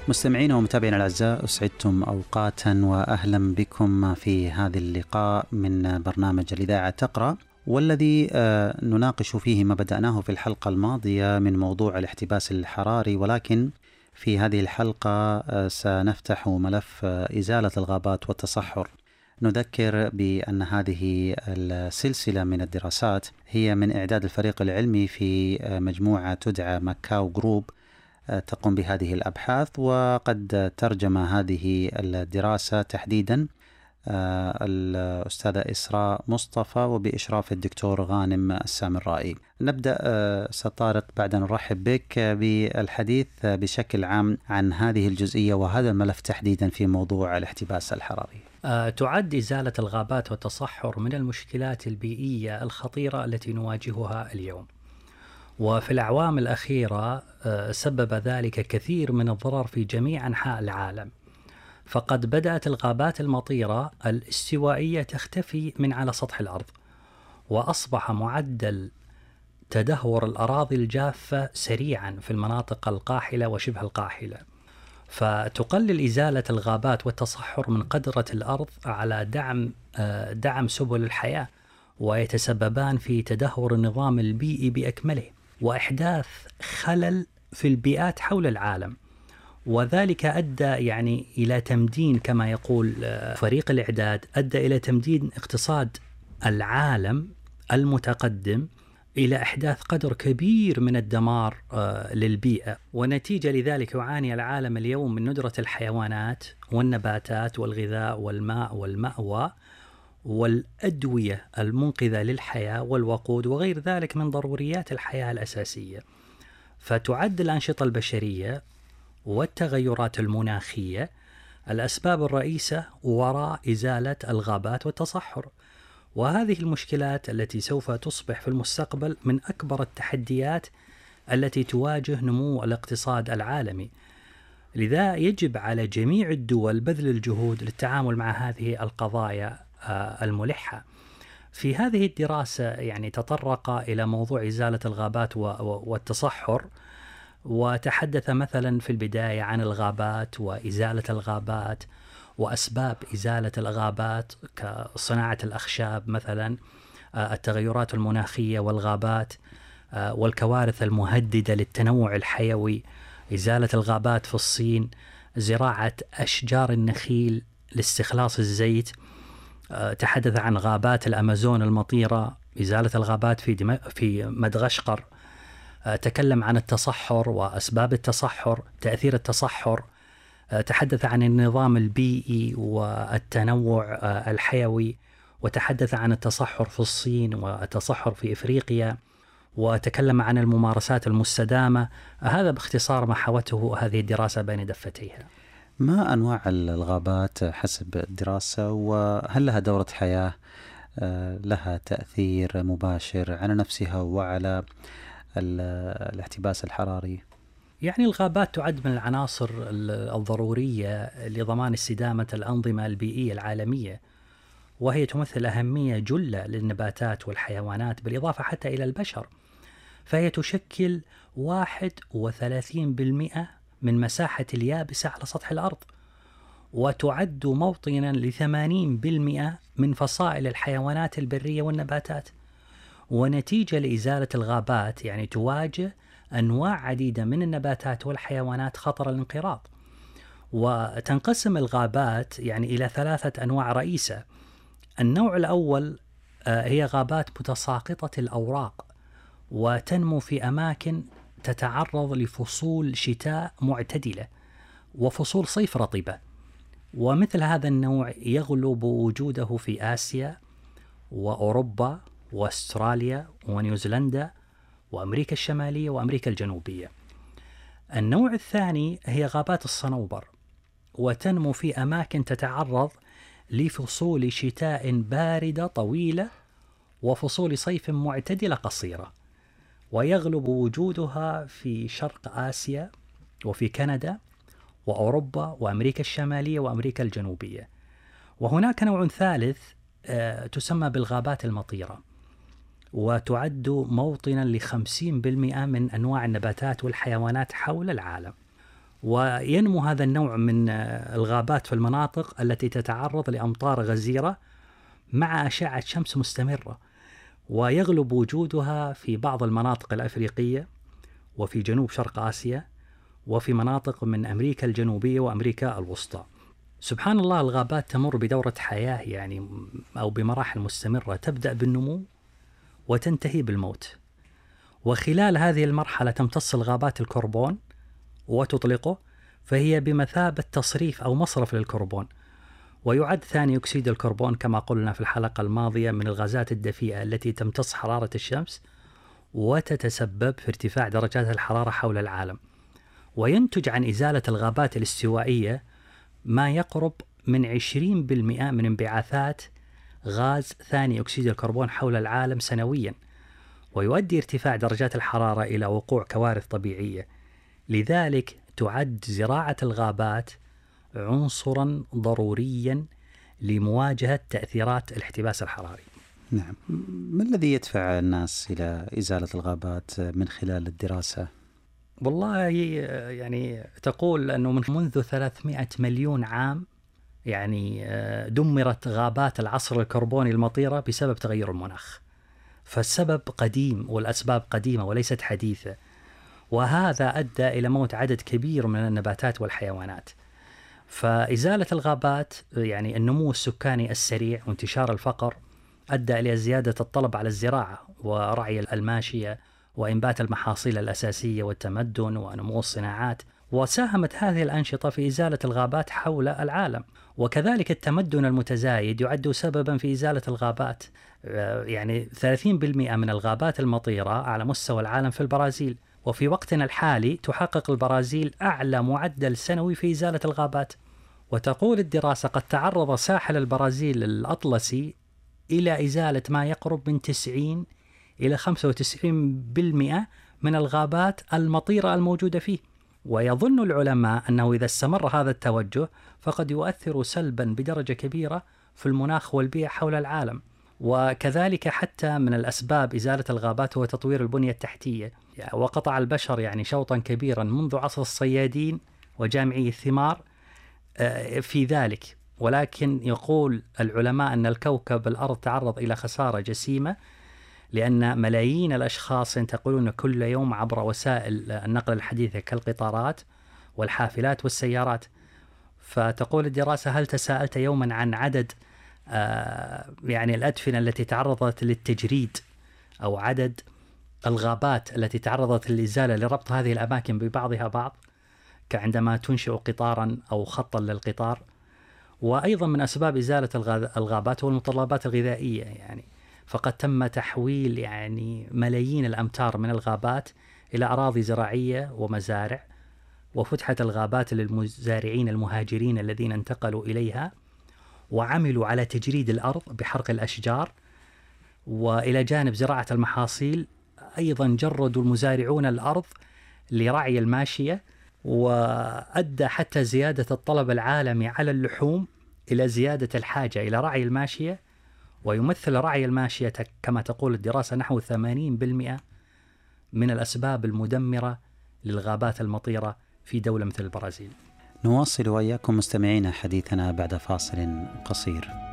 مستمعينا ومتابعينا الأعزاء، أسعدتم أوقاتا وأهلا بكم في هذا اللقاء من برنامج الإذاعة تقرأ، والذي نناقش فيه ما بدأناه في الحلقة الماضية من موضوع الاحتباس الحراري، ولكن في هذه الحلقة سنفتح ملف إزالة الغابات والتصحر. نذكر بأن هذه السلسلة من الدراسات هي من إعداد الفريق العلمي في مجموعة تدعى ماكاو جروب تقوم بهذه الأبحاث، وقد ترجم هذه الدراسة تحديدا الأستاذة إسراء مصطفى وبإشراف الدكتور غانم السامرائي. نبدأ سطارق بعد أن نرحب بك بالحديث بشكل عام عن هذه الجزئية وهذا الملف تحديدا في موضوع الاحتباس الحراري. تعد إزالة الغابات والتصحر من المشكلات البيئية الخطيرة التي نواجهها اليوم، وفي الأعوام الأخيرة سبب ذلك كثير من الضرر في جميع أنحاء العالم. فقد بدأت الغابات المطيرة الاستوائية تختفي من على سطح الأرض، وأصبح معدل تدهور الأراضي الجافة سريعا في المناطق القاحلة وشبه القاحلة. فتقلل إزالة الغابات والتصحر من قدرة الأرض على دعم سبل الحياة، ويتسببان في تدهور النظام البيئي بأكمله وإحداث خلل في البيئات حول العالم. وذلك أدى إلى تمدين، كما يقول فريق الإعداد، أدى إلى تمدين اقتصاد العالم المتقدم إلى إحداث قدر كبير من الدمار للبيئة. ونتيجة لذلك يعاني العالم اليوم من ندرة الحيوانات والنباتات والغذاء والماء والمأوى والأدوية المنقذة للحياة والوقود وغير ذلك من ضروريات الحياة الأساسية. فتعد الأنشطة البشرية والتغيرات المناخية الأسباب الرئيسة وراء إزالة الغابات والتصحر، وهذه المشكلات التي سوف تصبح في المستقبل من أكبر التحديات التي تواجه نمو الاقتصاد العالمي. لذا يجب على جميع الدول بذل الجهود للتعامل مع هذه القضايا الملحة. في هذه الدراسة تطرق إلى موضوع إزالة الغابات والتصحر، وتحدث مثلا في البداية عن الغابات وإزالة الغابات وأسباب إزالة الغابات كصناعة الأخشاب مثلا، التغيرات المناخية والغابات والكوارث المهددة للتنوع الحيوي، إزالة الغابات في الصين، زراعة أشجار النخيل لاستخلاص الزيت. تحدث عن غابات الأمازون المطيرة، إزالة الغابات في مدغشقر. تكلم عن التصحر وأسباب التصحر، تأثير التصحر. تحدث عن النظام البيئي والتنوع الحيوي، وتحدث عن التصحر في الصين والتصحر في إفريقيا، وتكلم عن الممارسات المستدامة. هذا باختصار ما حوته هذه الدراسة بين دفتيها. ما أنواع الغابات حسب الدراسة، وهل لها دورة حياة لها تأثير مباشر على نفسها وعلى الاحتباس الحراري؟ الغابات تعد من العناصر الضرورية لضمان استدامة الأنظمة البيئية العالمية، وهي تمثل أهمية جلة للنباتات والحيوانات بالإضافة حتى إلى البشر. فهي تشكل 31% من مساحة اليابسة على سطح الأرض، وتعد موطنا ل80% من فصائل الحيوانات البرية والنباتات. ونتيجة لإزالة الغابات تواجه أنواع عديدة من النباتات والحيوانات خطر الانقراض. وتنقسم الغابات إلى 3 أنواع رئيسة. النوع الأول هي غابات متساقطة الأوراق، وتنمو في أماكن تتعرض لفصول شتاء معتدلة وفصول صيف رطبة. ومثل هذا النوع يغلب وجوده في آسيا وأوروبا وأستراليا ونيوزيلندا وأمريكا الشمالية وأمريكا الجنوبية. النوع الثاني هي غابات الصنوبر، وتنمو في أماكن تتعرض لفصول شتاء باردة طويلة وفصول صيف معتدلة قصيرة، ويغلب وجودها في شرق آسيا وفي كندا وأوروبا وأمريكا الشمالية وأمريكا الجنوبية. وهناك نوع ثالث تسمى بالغابات المطيرة، وتعد موطنا ل50% من أنواع النباتات والحيوانات حول العالم. وينمو هذا النوع من الغابات في المناطق التي تتعرض لأمطار غزيرة مع أشعة شمس مستمرة، ويغلب وجودها في بعض المناطق الأفريقية وفي جنوب شرق آسيا وفي مناطق من أمريكا الجنوبية وأمريكا الوسطى. سبحان الله، الغابات تمر بدورة حياة يعني أو بمراحل مستمرة، تبدأ بالنمو وتنتهي بالموت، وخلال هذه المرحلة تمتص الغابات الكربون وتطلقه، فهي بمثابة تصريف أو مصرف للكربون، ويعد ثاني أكسيد الكربون كما قلنا في الحلقة الماضية من الغازات الدفيئة التي تمتص حرارة الشمس وتتسبب في ارتفاع درجات الحرارة حول العالم. وينتج عن إزالة الغابات الاستوائية ما يقرب من 20% من انبعاثات غاز ثاني أكسيد الكربون حول العالم سنويا، ويؤدي ارتفاع درجات الحرارة إلى وقوع كوارث طبيعية. لذلك تعد زراعة الغابات عنصرا ضروريا لمواجهة تأثيرات الاحتباس الحراري. نعم. ما الذي يدفع الناس إلى إزالة الغابات من خلال الدراسة؟ والله يعني تقول أنه منذ 300 مليون عام يعني دمرت غابات العصر الكربوني المطيرة بسبب تغير المناخ، فالسبب قديم والأسباب قديمة وليست حديثة، وهذا أدى إلى موت عدد كبير من النباتات والحيوانات. فإزالة الغابات يعني النمو السكاني السريع وانتشار الفقر أدى إلى زيادة الطلب على الزراعة ورعي الماشية وإنبات المحاصيل الأساسية والتمدن ونمو الصناعات، وساهمت هذه الأنشطة في إزالة الغابات حول العالم. وكذلك التمدن المتزايد يعد سببا في إزالة الغابات، يعني 30% من الغابات المطيرة على مستوى العالم في البرازيل، وفي وقتنا الحالي تحقق البرازيل أعلى معدل سنوي في إزالة الغابات. وتقول الدراسة قد تعرض ساحل البرازيل الأطلسي إلى إزالة ما يقرب من 90 إلى 95% من الغابات المطيرة الموجودة فيه. ويظن العلماء أنه إذا استمر هذا التوجه فقد يؤثر سلبا بدرجة كبيرة في المناخ والبيئة حول العالم. وكذلك حتى من الأسباب إزالة الغابات هو تطوير البنية التحتية، وقطع البشر يعني شوطا كبيرا منذ عصر الصيادين وجامعي الثمار في ذلك. ولكن يقول العلماء أن الكوكب الأرض تعرض إلى خسارة جسيمة، لأن ملايين الأشخاص ينتقلون كل يوم عبر وسائل النقل الحديثة كالقطارات والحافلات والسيارات. فتقول الدراسة: هل تساءلت يوما عن عدد يعني الأدفنة التي تعرضت للتجريد أو عدد الغابات التي تعرضت للإزالة لربط هذه الأماكن ببعضها بعض كعندما تنشئ قطارا أو خطا للقطار؟ وأيضا من أسباب إزالة الغابات هو المتطلبات الغذائية، يعني فقد تم تحويل يعني ملايين الأمتار من الغابات إلى أراضي زراعية ومزارع، وفتحت الغابات للمزارعين المهاجرين الذين انتقلوا إليها وعملوا على تجريد الأرض بحرق الأشجار. وإلى جانب زراعة المحاصيل أيضا جردوا المزارعون الأرض لرعي الماشية، وأدى حتى زيادة الطلب العالمي على اللحوم إلى زيادة الحاجة إلى رعي الماشية. ويمثل رعي الماشية كما تقول الدراسة نحو 80% من الأسباب المدمرة للغابات المطيرة في دولة مثل البرازيل. نواصل وإياكم مستمعين حديثنا بعد فاصل قصير.